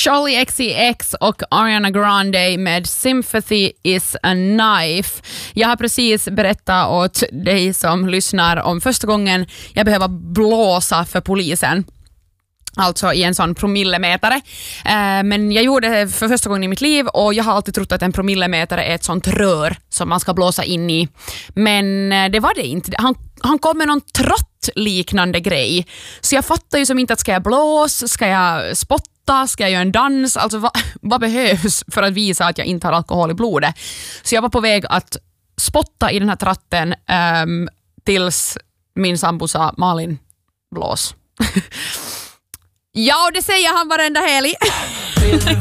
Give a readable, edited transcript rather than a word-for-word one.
Charli XCX och Ariana Grande med Sympathy is a Knife. Jag har precis berättat åt dig som lyssnar om första gången jag behöver blåsa för polisen. Alltså i en sån promillemätare. Men jag gjorde det för första gången i mitt liv och jag har alltid trott att en promillemätare är ett sånt rör som man ska blåsa in i. Men det var det inte. Han kom med någon trottliknande grej. Så jag fattar ju som inte att ska jag blåsa, ska jag spotta, ska jag göra en dans? Alltså vad behövs för att visa att jag inte har alkohol i blodet? Så jag var på väg att spotta i den här tratten tills min sambo sa Malin, blås. Ja, det säger han varenda helg.